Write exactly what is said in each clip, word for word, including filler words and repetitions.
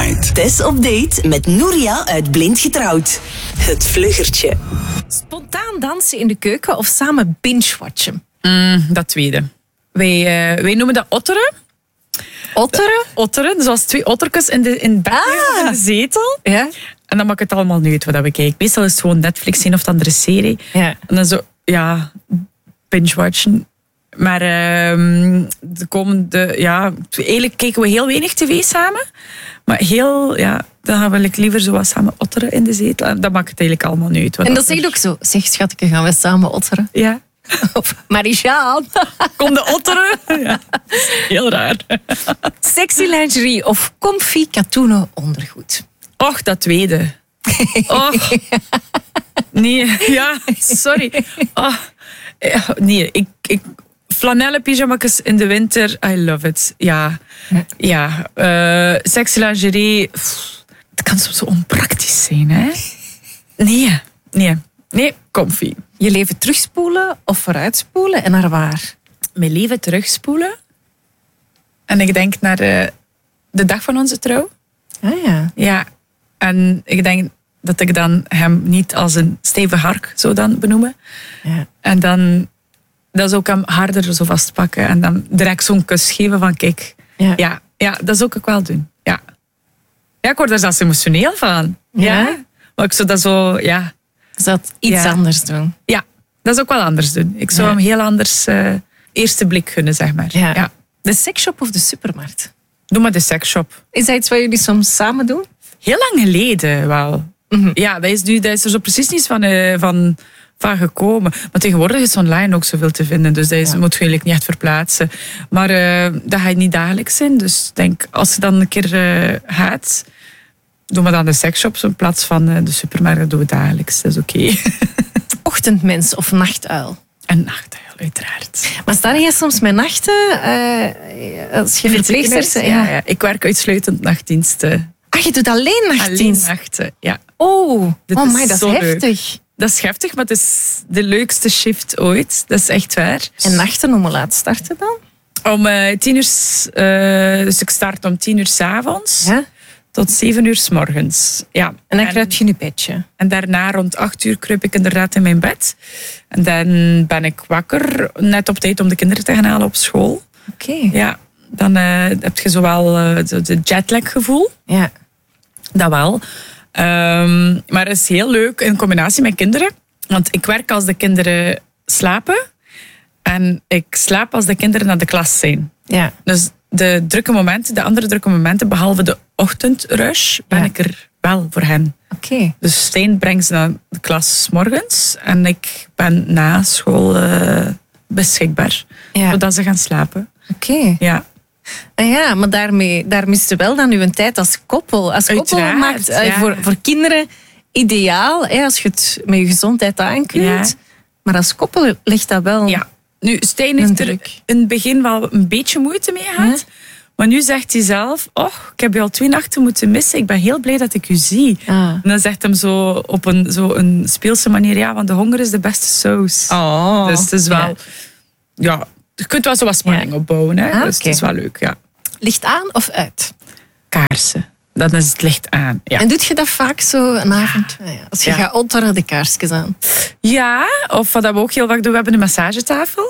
Night. Tess op date met Nouria uit Blind Getrouwd. Het vluggertje. Spontaan dansen in de keuken of samen binge-watchen? Mm, dat tweede. Wij, uh, wij noemen dat otteren. Otteren? Otteren, zoals twee ottertjes in, de, in het bed Ah. in de zetel. Ja. En dan maak ik het allemaal niet uit wat we kijken. Meestal is het gewoon Netflix zien of de andere serie. Ja. En dan zo, ja, binge-watchen. Maar uh, de komende, ja, eigenlijk kijken we heel weinig tv samen. Maar heel, ja, dan gaan we liever zo wat samen otteren in de zetel. En dat maakt het eigenlijk allemaal niet uit. Wat En dat zegt ook zo. Zeg, schatje, gaan we samen otteren? Ja. Of Marie-Jeanne. Kom de otteren? Ja. Heel raar. Sexy lingerie of comfy katoenen ondergoed? Och, dat tweede. Och. Nee, ja, sorry. Oh. Ja, nee, ik... ik flanellen pyjamakjes in de winter, I love it. Ja, ja. Uh, sexy lingerie, pff, het kan soms zo onpraktisch zijn, hè? Nee, nee, nee, comfy. Je leven terugspoelen of vooruitspoelen en naar waar? Mijn leven terugspoelen. En ik denk naar de, de dag van onze trouw. Ah ja. Ja, en ik denk dat ik dan hem niet als een stevige hark zou dan benoemen. Ja. En dan... Dat is ook hem harder zo vastpakken. En dan direct zo'n kus geven van kijk. Ja. Ja, ja, dat zou ik ook wel doen. Ja, ja ik word er zelfs emotioneel van. Ja? Ja. Maar ik zou dat zo, ja. Dus dat iets Ja. anders doen. Ja, dat zou ik wel anders doen. Ik zou Ja. hem heel anders uh, eerste blik gunnen, zeg maar. Ja. Ja. De seksshop of de supermarkt? Doe maar de seksshop. Is dat iets wat jullie soms samen doen? Heel lang geleden wel. Mhm. Ja, dat is, nu, dat is er zo precies niets van... Uh, van van gekomen. Maar tegenwoordig is online ook zoveel te vinden. Dus dat is, Ja. moet je eigenlijk niet echt verplaatsen. Maar uh, dat ga je niet dagelijks in. Dus ik denk, als je dan een keer uh, gaat, doen we dan de seksshops in plaats van uh, de supermarkt. Dat doen we dagelijks. Dat is oké. Okay. Ochtendmens of nachtuil? Een nachtuil, uiteraard. Maar sta jij soms met nachten? Uh, als je verpleegster bent? Ja, ja, ik werk uitsluitend nachtdiensten. Ah, je doet alleen nachtdienst? Alleen nachten, ja. Oh, Dit oh is my, dat is zo leuk. heftig. Dat is heftig, maar het is de leukste shift ooit. Dat is echt waar. En nachten, om hoe laat starten dan? Om uh, tien uur... Uh, dus ik start om tien uur 's avonds. Ja? Tot zeven uur 's morgens. Ja. En dan kruip je in je bedje. En daarna rond acht uur kruip ik inderdaad in mijn bed. En dan ben ik wakker, net op tijd om de kinderen te gaan halen op school. Oké. Okay. Ja, dan uh, heb je zowel uh, de jetlag gevoel. Ja. Dat wel. Um, maar het is heel leuk in combinatie met kinderen. Want ik werk als de kinderen slapen. En ik slaap als de kinderen naar de klas zijn. Ja. Dus de drukke momenten, de andere drukke momenten, behalve de ochtendrush, ben Ja. ik er wel voor hen. Oké. Okay. Dus Stijn brengt ze naar de klas 's morgens. En ik ben na school uh, beschikbaar. Ja. Zodat ze gaan slapen. Oké. Okay. Ja. En ja, maar daarmee, daar mist je wel dan uw tijd als koppel. Als koppel Uiteraard, maakt uh, ja. voor, voor kinderen ideaal, hè, als je het met je gezondheid aankunt. Ja. Maar als koppel ligt dat wel... Ja. Nu, Stijn heeft er druk. in het begin wel een beetje moeite mee gehad. Ja. Maar nu zegt hij zelf, oh, ik heb je al twee nachten moeten missen. Ik ben heel blij dat ik u zie. Ah. En dan zegt hem zo op een, zo een speelse manier, ja, want de honger is de beste saus. Oh. Dus het is wel... Ja. ja, je kunt wel zo wat spanning Ja. opbouwen. Hè? Ah, Dus oké. het is wel leuk, ja. Licht aan of uit? Kaarsen. Dan is het licht aan. Ja, En doet je dat vaak zo een avond? Ah ja. Als je Ja. gaat otteren, de kaarsjes aan. ja, of wat we ook heel vaak doen, we hebben een massagetafel.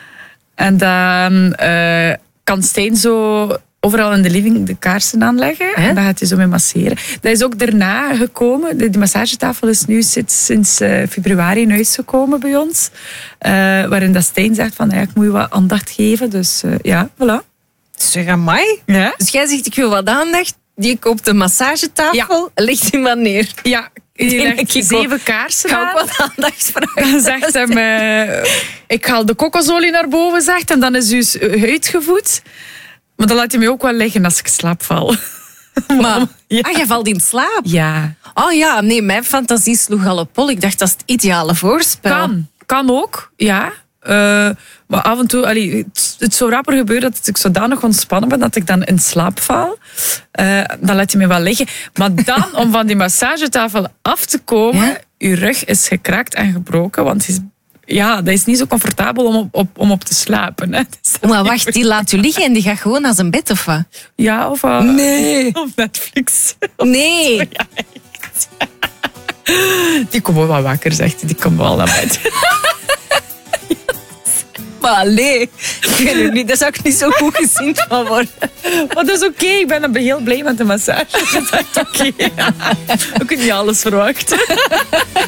En dan uh, kan Stijn zo overal in de living de kaarsen aanleggen. Hè? En dan gaat hij zo mee masseren. Dat is ook daarna gekomen. De, de massagetafel is nu sinds, sinds uh, februari in huis gekomen bij ons. Uh, waarin dat Stijn zegt van, ja, ik moet je wat aandacht geven. Dus uh, ja, voilà. Zeg, amai. Ja? Dus jij zegt, ik wil wat aandacht. Die koopt de massagetafel, legt die maar neer. Ja, je denk legt ik zeven ook. kaarsen Ik ga aan. ook wat aandacht vragen. Dan zegt hem, uh, ik haal de kokosolie naar boven, zegt, en dan is uw huid gevoed. Maar dan laat hij mij ook wel liggen als ik in slaap val. Maar, Ja. ah, jij valt in slaap? Ja. Oh ja, nee, mijn fantasie sloeg al op hol. Ik dacht, dat is het ideale voorspel. Kan. Kan ook, ja. Uh, maar af en toe, allee, het, het zou rapper gebeuren dat ik zodanig ontspannen ben dat ik dan in slaap val. Uh, dan laat je me wel liggen. Maar dan, om van die massagetafel af te komen, Ja? je rug is gekraakt en gebroken, want je, ja, dat is niet zo comfortabel om op, op, om op te slapen. Hè. Dus Maar wacht, die laat u liggen en die gaat gewoon naar zijn bed of wat? ja, of, uh, Nee. of Netflix. Nee. Ja, echt. Die komt wel wat wakker, zegt hij. Die komt wel naar bed. Maar allee, ik weet het niet, daar zou ik niet zo goed gezien van worden. Maar dat is oké, okay. Ik ben heel blij met de massage. Dat is echt oké. Okay. We kunnen niet alles verwachten.